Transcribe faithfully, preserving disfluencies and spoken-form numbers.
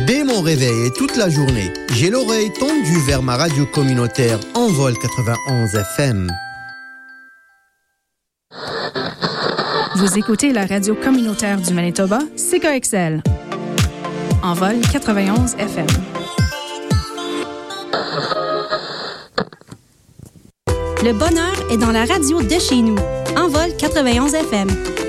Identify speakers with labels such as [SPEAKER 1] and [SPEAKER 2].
[SPEAKER 1] Dès mon réveil et toute la journée, j'ai l'oreille tendue vers ma radio communautaire Envol quatre-vingt-onze F M.
[SPEAKER 2] Vous écoutez la radio communautaire du Manitoba, C K X L. Envol quatre-vingt-onze F M.
[SPEAKER 3] Le bonheur est dans la radio de chez nous. Envol quatre-vingt-onze F M.